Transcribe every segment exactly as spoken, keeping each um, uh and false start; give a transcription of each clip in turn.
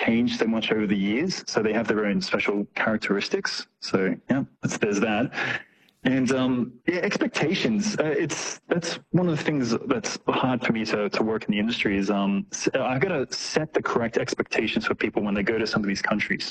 changed so much over the years. So they have their own special characteristics. So yeah, that's, there's that. And um, yeah, expectations. Uh, it's that's one of the things that's hard for me to to work in the industry is um, I've got to set the correct expectations for people when they go to some of these countries.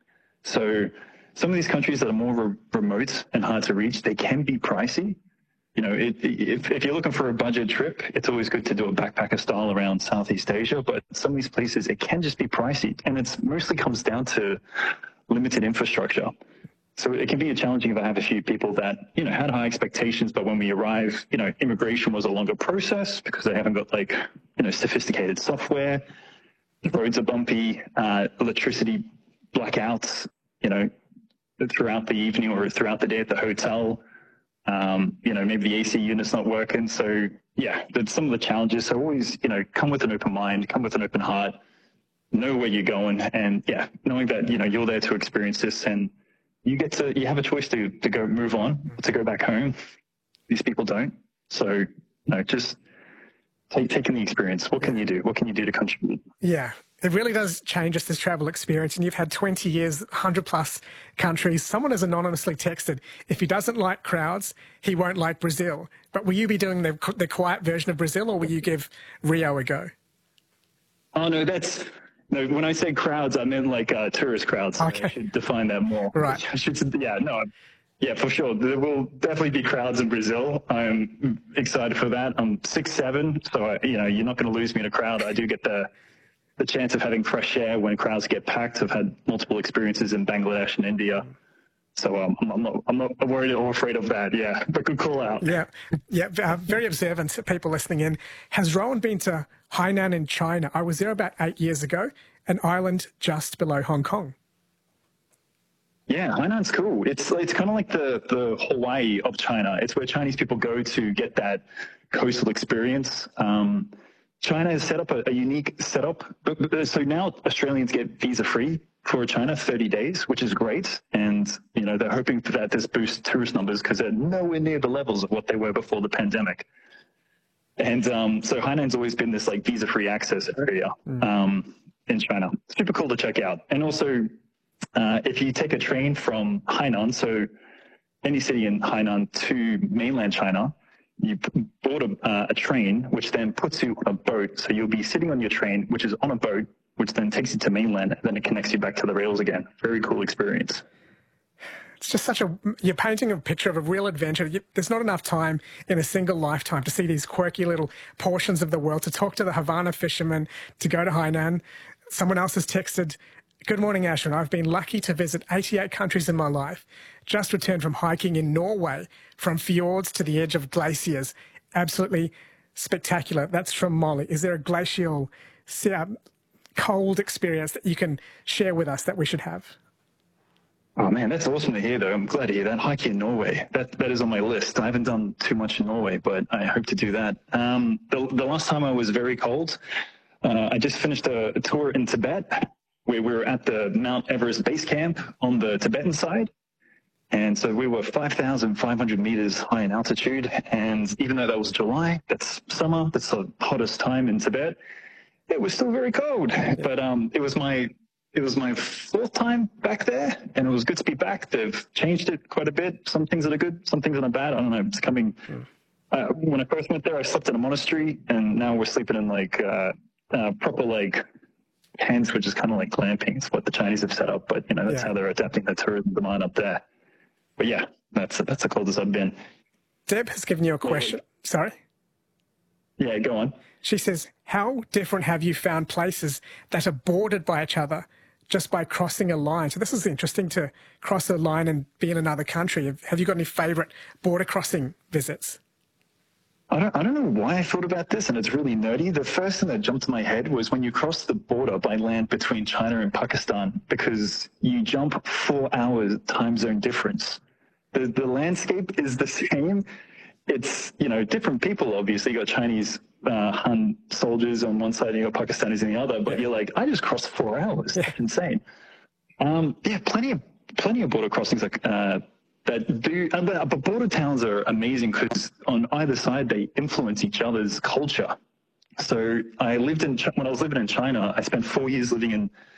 So some of these countries that are more re- remote and hard to reach, they can be pricey. You know, it, if, if you're looking for a budget trip, it's always good to do a backpacker style around Southeast Asia. But some of these places, it can just be pricey, and it's mostly comes down to limited infrastructure. So it can be challenging if I have a few people that, you know, had high expectations, but when we arrive, you know, immigration was a longer process because they haven't got like, you know, sophisticated software. The roads are bumpy, uh, electricity blackouts, you know, throughout the evening or throughout the day at the hotel. Um, you know, maybe the A C unit's not working. So yeah, that's some of the challenges. So always, you know, come with an open mind, come with an open heart, know where you're going. And yeah, knowing that, you know, you're there to experience this and you get to, you have a choice to, to go move on, to go back home. These people don't. So, you know, just take, taking the experience. What can you do? What can you do to contribute? Yeah, it really does change us this travel experience. And you've had twenty years, one hundred plus countries. Someone has anonymously texted, if he doesn't like crowds, he won't like Brazil. But will you be doing the, the quiet version of Brazil, or will you give Rio a go? Oh, no, that's... No, when I say crowds, I meant like uh, tourist crowds. So okay. I should define that more. Right. I should, yeah, no, yeah, for sure. There will definitely be crowds in Brazil. I'm excited for that. I'm six seven, so I, you know, you're not going to lose me in a crowd. I do get the the chance of having fresh air when crowds get packed. I've had multiple experiences in Bangladesh and India. So um, I'm, not, I'm not worried or afraid of that. Yeah, but good call out. Yeah, yeah, uh, very observant people listening in. Has Rowan been to Hainan in China? I was there about eight years ago, an island just below Hong Kong. Yeah, Hainan's cool. It's it's kind of like the, the Hawaii of China. It's where Chinese people go to get that coastal experience. Um, China has set up a, a unique setup. But, but, so now Australians get visa-free for China, thirty days, which is great. And, you know, they're hoping for that this boosts tourist numbers because they're nowhere near the levels of what they were before the pandemic. And um, so Hainan's always been this like visa-free access area um, in China. Super cool to check out. And also, uh, if you take a train from Hainan, so any city in Hainan to mainland China, you board a, uh, a train, which then puts you on a boat. So you'll be sitting on your train, which is on a boat, which then takes you to mainland, and then it connects you back to the rails again. Very cool experience. It's just such a, you're painting a picture of a real adventure. You, there's not enough time in a single lifetime to see these quirky little portions of the world, to talk to the Havana fishermen, to go to Hainan. Someone else has texted, good morning, Ashwin. I've been lucky to visit eighty-eight countries in my life. Just returned from hiking in Norway, from fjords to the edge of glaciers. Absolutely spectacular. That's from Molly. Is there a glacial, cold experience that you can share with us that we should have? Oh man, that's awesome to hear though. I'm glad to hear that. Hiking in Norway, that that is on my list. I haven't done too much in Norway, but I hope to do that. Um, the, the last time I was very cold, uh, I just finished a, a tour in Tibet where we were at the Mount Everest base camp on the Tibetan side. And so we were five thousand five hundred meters high in altitude. And even though that was July, that's summer, that's the hottest time in Tibet, it was still very cold. But um, it was my it was my fourth time back there, and it was good to be back. They've changed it quite a bit. Some things that are good, some things that are bad. I don't know. It's coming. Uh, when I first went there, I slept in a monastery, and now we're sleeping in like uh, uh, proper like tents, which is kind of like glamping. It's what the Chinese have set up, but you know that's yeah. how they're adapting their tourism demand up there. But yeah, that's that's the coldest I've been. Deb has given you a question. Sorry? Yeah, go on. She says, how different have you found places that are bordered by each other just by crossing a line? So this is interesting, to cross a line and be in another country. Have, have you got any favourite border crossing visits? I don't, I don't know why I thought about this, and it's really nerdy. The first thing that jumped to my head was when you cross the border by land between China and Pakistan, because you jump four hours time zone difference. The, the landscape is the same. It's, you know, different people, obviously. You got Chinese uh, Han soldiers on one side and you got Pakistanis on the other, but you're like, I just crossed four hours. Yeah. That's insane. Um, yeah, plenty of, plenty of border crossings like, uh, that do, uh, but border towns are amazing because on either side they influence each other's culture. So I lived in, when I was living in China, I spent four years living in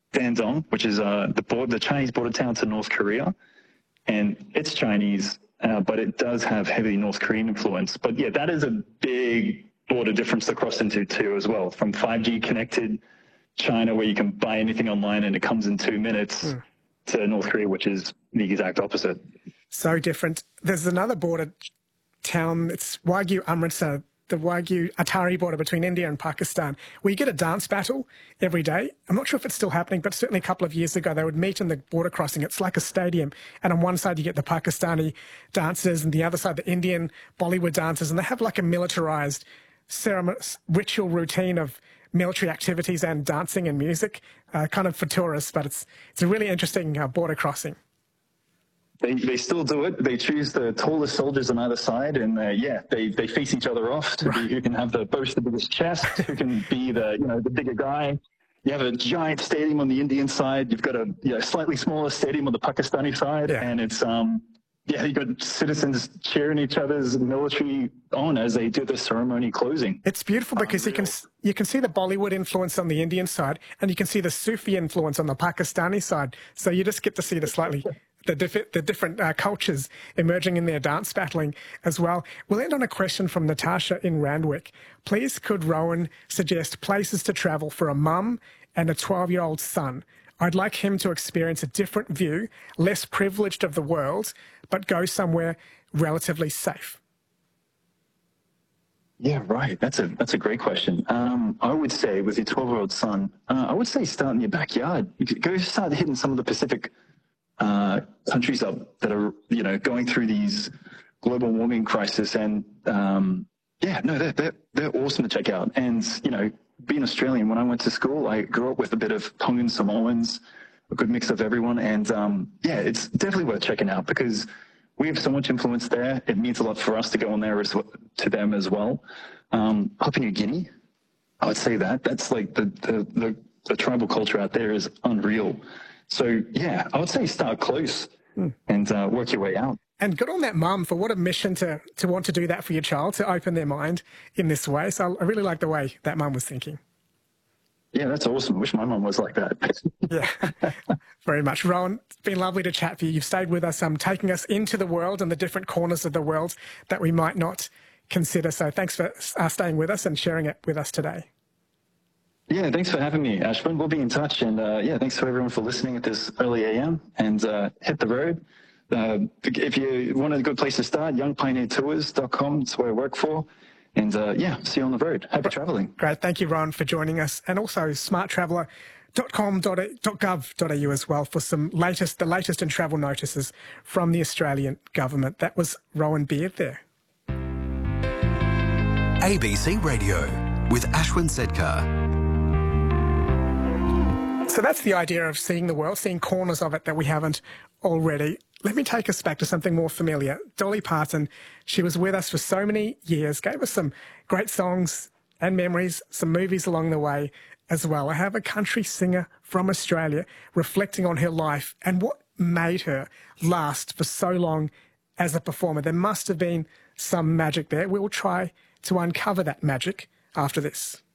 Dandong, which is uh, the border, the Chinese border town to North Korea, and it's Chinese, uh, but it does have heavy North Korean influence. But yeah, that is a big border difference to cross into too as well. From five G connected China, where you can buy anything online and it comes in two minutes, mm. to North Korea, which is the exact opposite. So different. There's another border town, it's Wagyu Amritsar, the Wagyu Atari border between India and Pakistan, where you get a dance battle every day. I'm not sure if it's still happening, but certainly a couple of years ago, they would meet in the border crossing. It's like a stadium. And on one side, you get the Pakistani dancers, and the other side, the Indian Bollywood dancers. And they have like a militarized ceremony, ritual routine of military activities and dancing and music, uh, kind of for tourists. But it's, it's a really interesting uh, border crossing. They, they still do it. They choose the tallest soldiers on either side, and uh, yeah, they, they face each other off to be who can have the boast the biggest chest, who can be the you know the bigger guy. You have a giant stadium on the Indian side. You've got a you know, slightly smaller stadium on the Pakistani side, yeah. and it's um yeah you've got citizens cheering each other's military on as they do the ceremony closing. It's beautiful because Unreal. you can you can see the Bollywood influence on the Indian side, and you can see the Sufi influence on the Pakistani side. So you just get to see the slightly the, diff- the different uh, cultures emerging in their dance battling as well. We'll end on a question from Natasha in Randwick. Please, could Rowan suggest places to travel for a mum and a twelve-year-old son? I'd like him to experience a different view, less privileged of the world, but go somewhere relatively safe. Yeah, right. That's a that's a great question. Um, I would say with your twelve-year-old son, uh, I would say start in your backyard. You could go start hitting some of the Pacific uh, countries up that are, you know, going through these global warming crisis. And um, yeah, no, they're, they're, they're awesome to check out. And, you know, being Australian, when I went to school, I grew up with a bit of Tongan Samoans, a good mix of everyone. And um, yeah, it's definitely worth checking out because we have so much influence there. It means a lot for us to go on there as well, to them as well. Um, Papua New Guinea, I would say that. That's like the, the, the, the tribal culture out there is unreal. So yeah, I would say start close mm. and uh, work your way out. And good on that mum for what a mission to, to want to do that for your child, to open their mind in this way. So I really like the way that mum was thinking. Yeah, that's awesome. I wish my mum was like that. Yeah, very much. Rowan, it's been lovely to chat with you. You've stayed with us, um, taking us into the world and the different corners of the world that we might not consider. So thanks for uh, staying with us and sharing it with us today. Yeah, thanks for having me, Ashwin. We'll be in touch. And uh, yeah, thanks for everyone for listening at this early A M. And uh, hit the road. Uh, if you want a good place to start, young pioneer tours dot com. That's where I work for. And uh, yeah, see you on the road. Happy travelling. Great. Thank you, Ron, for joining us. And also smart traveller dot com dot gov dot a u as well for some latest, the latest in travel notices from the Australian government. That was Rowan Beard there. A B C Radio with Ashwin Sedkar. So that's the idea of seeing the world, seeing corners of it that we haven't already. Let me take us back to something more familiar. Dolly Parton, she was with us for so many years, gave us some great songs and memories, some movies along the way as well. I have a country singer from Australia reflecting on her life and what made her last for so long as a performer. There must have been some magic there. We'll try to uncover that magic after this.